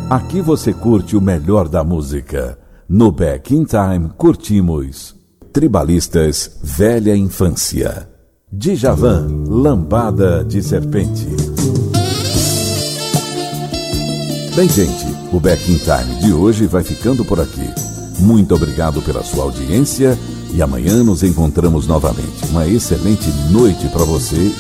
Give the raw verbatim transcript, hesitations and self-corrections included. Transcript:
Aqui você curte o melhor da música. No Back in Time curtimos Tribalistas, Velha Infância. Djavan, Lambada de Serpente. Bem, gente, o Back in Time de hoje vai ficando por aqui. Muito obrigado pela sua audiência e amanhã nos encontramos novamente. Uma excelente noite para você